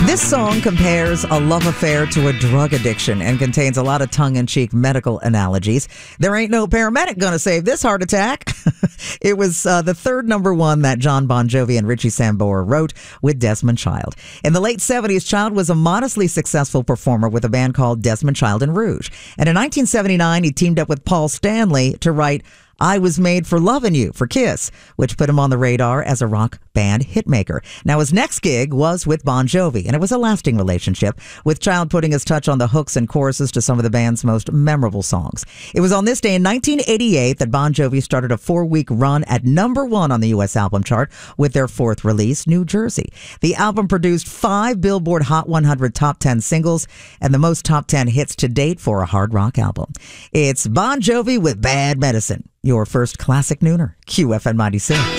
This song compares a love affair to a drug addiction and contains a lot of tongue-in-cheek medical analogies. There ain't no paramedic gonna save this heart attack. It was the third number one that John Bon Jovi and Richie Sambora wrote with Desmond Child. In the late 70s, Child was a modestly successful performer with a band called Desmond Child and Rouge. And in 1979, he teamed up with Paul Stanley to write I Was Made for Lovin' You for Kiss, which put him on the radar as a rock band hitmaker. Now, his next gig was with Bon Jovi, and it was a lasting relationship, with Child putting his touch on the hooks and choruses to some of the band's most memorable songs. It was on this day in 1988 that Bon Jovi started a 4-week run at number one on the U.S. album chart with their fourth release, New Jersey. The album produced 5 Billboard Hot 100 top 10 singles and the most top 10 hits to date for a hard rock album. It's Bon Jovi with Bad Medicine, your first classic nooner, QFN 96.